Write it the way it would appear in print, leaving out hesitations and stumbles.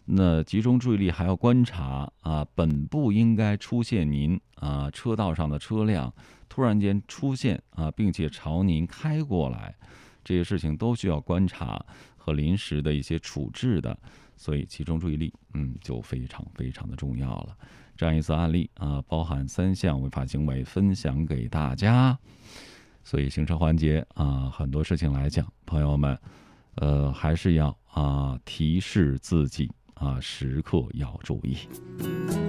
那集中注意力还要观察本不应该出现您车道上的车辆突然间出现并且朝您开过来，这些事情都需要观察和临时的一些处置的，所以集中注意力就非常非常的重要了。这样一次案例包含3项违法行为分享给大家。所以行车环节很多事情来讲，朋友们还是要提示自己时刻要注意。